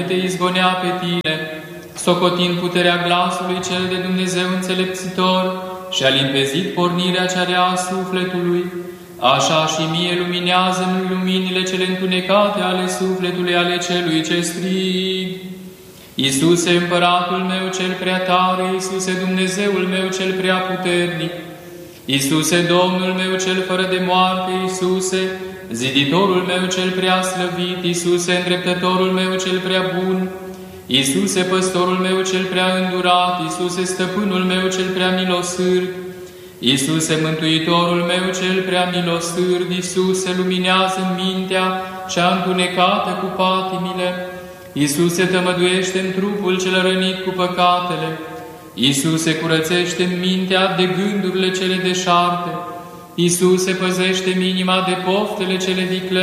te izgonea pe tine, socotind puterea glasului cel de Dumnezeu înțelepțitor și a limpezit pornirea cea rea a sufletului, așa și mie luminează-mi luminile cele întunecate ale sufletului ale celui ce strig. Iisuse, Împăratul meu cel prea tare, Iisuse, Dumnezeul meu cel prea puternic, Iisuse, Domnul meu cel fără de moarte, Iisuse, Ziditorul meu cel prea slăvit, Iisuse, Îndreptătorul meu cel prea bun, Iisuse, Păstorul meu cel prea îndurat, Iisuse, Stăpânul meu cel prea milosârd, Iisuse, Mântuitorul meu cel prea milosârd, Iisuse, luminează mintea cea întunecată cu patimile, Iisuse, tămăduiește-mi trupul cel rănit cu păcatele, Iisuse, curățește-mi mintea de gândurile cele deșarte, Iisuse, păzește-mi inima de poftele cele viclene,